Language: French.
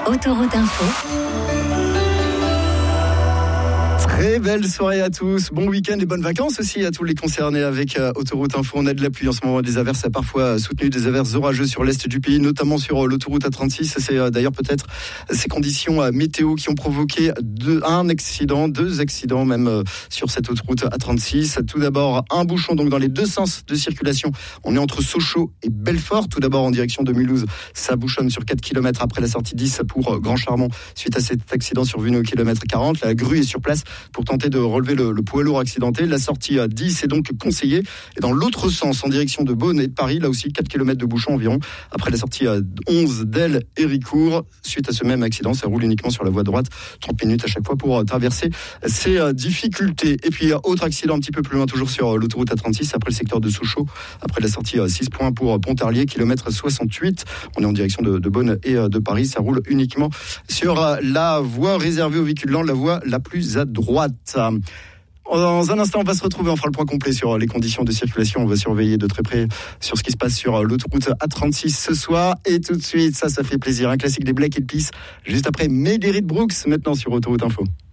Autoroute Info. Très belle soirée à tous, bon week-end et bonnes vacances aussi à tous les concernés avec Autoroute Info. On a de la pluie en ce moment, des averses parfois soutenues, des averses orageuses sur l'est du pays, notamment sur l'autoroute A36. C'est d'ailleurs peut-être ces conditions météo qui ont provoqué deux accidents même sur cette autoroute A36. Tout d'abord, un bouchon donc dans les deux sens de circulation. On est entre Sochaux et Belfort. Tout d'abord en direction de Mulhouse, ça bouchonne sur 4 km après la sortie 10 pour Grand Charmont suite à cet accident survenu au kilomètre 40. La grue est sur place pour tenter de relever le poids lourd accidenté. La sortie à 10 est donc conseillée. Et dans l'autre sens, en direction de Beaune et de Paris, là aussi 4 km de bouchon environ. Après la sortie à 11 d'Elle et Ricourt, suite à ce même accident, ça roule uniquement sur la voie droite. 30 minutes à chaque fois pour traverser ces difficultés. Et puis, autre accident un petit peu plus loin, toujours sur l'autoroute A36, après le secteur de Sochaux, après la sortie à 6 points pour Pontarlier, kilomètre 68. On est en direction de Beaune et de Paris. Ça roule uniquement sur la voie réservée aux véhicules lents, la voie la plus à droite. Dans un instant, on va se retrouver, on fera le point complet sur les conditions de circulation. On va surveiller de très près sur ce qui se passe sur l'autoroute A36 ce soir. Et tout de suite, ça fait plaisir. Un classique des Black Eyed Peas, juste après Mary Brooks, maintenant sur Autoroute Info.